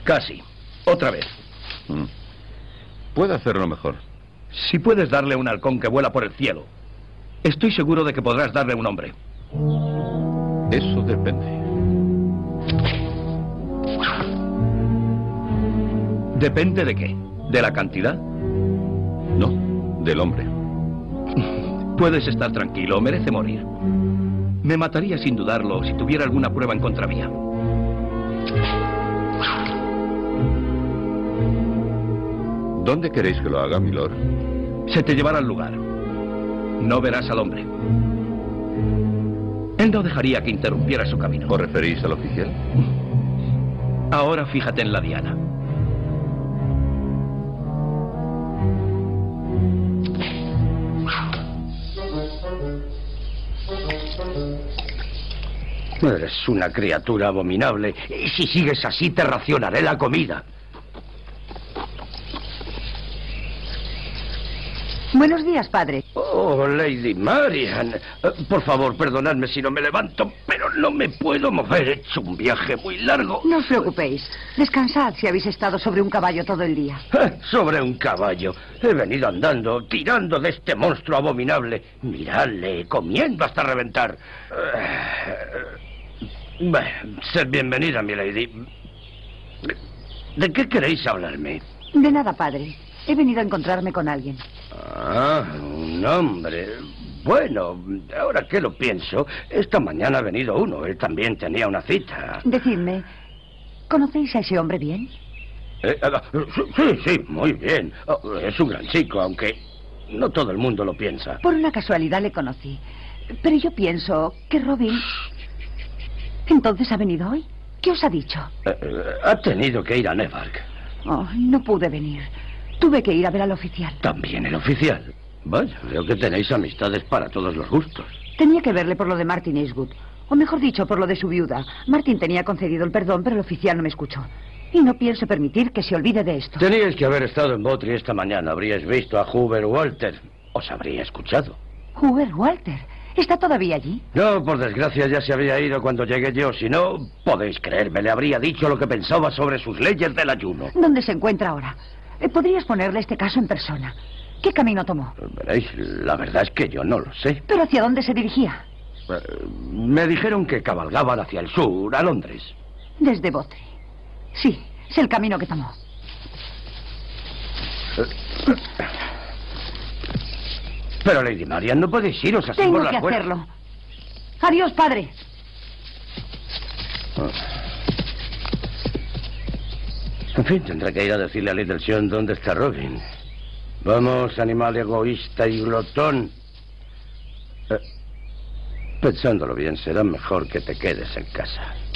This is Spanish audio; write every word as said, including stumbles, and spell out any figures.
Casi. Otra vez. Mm. Puedo hacerlo mejor. Si puedes darle un halcón que vuela por el cielo, estoy seguro de que podrás darle un hombre. Eso depende. ¿Depende de qué? ¿De la cantidad? No, del hombre. Puedes estar tranquilo, merece morir. Me mataría sin dudarlo si tuviera alguna prueba en contra mía. ¿Dónde queréis que lo haga, milord? Se te llevará al lugar. No verás al hombre. Él no dejaría que interrumpiera su camino. ¿Os referís al oficial? Ahora fíjate en la diana. Eres una criatura abominable. Y si sigues así, te racionaré la comida. Buenos días, padre. Oh, Lady Marian. Por favor, perdonadme si no me levanto, pero no me puedo mover. He hecho un viaje muy largo. No os preocupéis. Descansad si habéis estado sobre un caballo todo el día. Sobre un caballo. He venido andando, tirando de este monstruo abominable. Miradle, comiendo hasta reventar. Bueno, sed bienvenida, mi lady. ¿De qué queréis hablarme? De nada, padre. He venido a encontrarme con alguien. Ah, un hombre. Bueno, ahora que lo pienso, esta mañana ha venido uno. Él también tenía una cita. Decidme, ¿conocéis a ese hombre bien? Eh, sí, sí, muy bien. Oh, es un gran chico, aunque no todo el mundo lo piensa. Por una casualidad le conocí. Pero yo pienso que Robin... ¿Entonces ha venido hoy? ¿Qué os ha dicho? Eh, ha tenido que ir a Nevark. Oh, no pude venir. Tuve que ir a ver al oficial. ¿También el oficial? Vaya, veo que tenéis amistades para todos los gustos. Tenía que verle por lo de Martin Eastwood. O mejor dicho, por lo de su viuda. Martin tenía concedido el perdón, pero el oficial no me escuchó. Y no pienso permitir que se olvide de esto. Teníais que haber estado en Botry esta mañana. Habríais visto a Hubert Walter. Os habría escuchado. ¿Hubert Walter? ¿Está todavía allí? No, por desgracia ya se había ido cuando llegué yo. Si no, podéis creerme, le habría dicho lo que pensaba sobre sus leyes del ayuno. ¿Dónde se encuentra ahora? ¿Podrías ponerle este caso en persona? ¿Qué camino tomó? Veréis, la verdad es que yo no lo sé. ¿Pero hacia dónde se dirigía? Uh, me dijeron que cabalgaban hacia el sur, a Londres. Desde Botry. Sí, es el camino que tomó. Uh, uh, pero, Lady Marian, no podéis iros así Tengo por la que fuerza. hacerlo. Adiós, padre. Uh. En fin, tendré que ir a decirle a Littlesham dónde está Robin. Vamos, animal egoísta y glotón. Eh, pensándolo bien, será mejor que te quedes en casa.